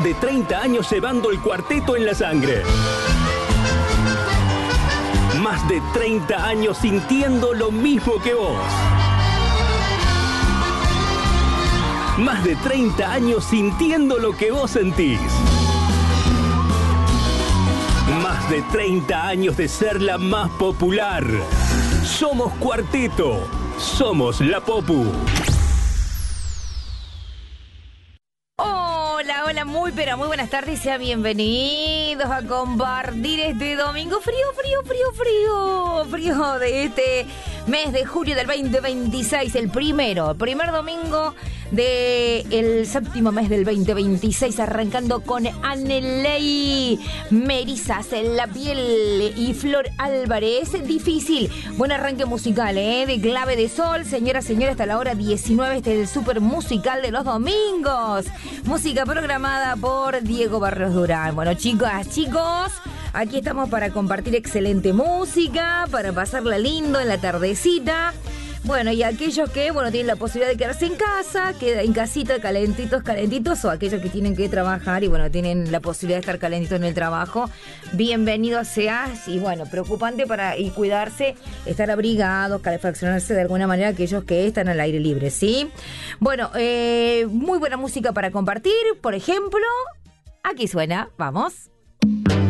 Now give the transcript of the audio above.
Más de 30 años llevando el cuarteto en la sangre. Más de 30 años sintiendo lo mismo que vos. Más de 30 años sintiendo lo que vos sentís. Más de 30 años de ser la más popular. Somos Cuarteto. Somos la Popu. Hola, muy buenas tardes, sean bienvenidos a compartir este domingo frío de este mes de julio del 2026, el primer domingo del séptimo mes del 2026, arrancando con Aneley, Merizas en la piel y Flor Álvarez. Difícil, buen arranque musical, de Clave de Sol, señora, hasta la hora 19, este es el super musical de los domingos, música programada por Diego Barros Durán. Bueno, chicos, aquí estamos para compartir excelente música, para pasarla lindo en la tardecita. Bueno, y aquellos que, tienen la posibilidad de quedarse en casa, queda en casita, calentitos, o aquellos que tienen que trabajar y, tienen la posibilidad de estar calentitos en el trabajo, bienvenido seas. Y, preocupante y cuidarse, estar abrigados, calefaccionarse de alguna manera, aquellos que están al aire libre, ¿sí? Bueno, muy buena música para compartir, por ejemplo, aquí suena, vamos.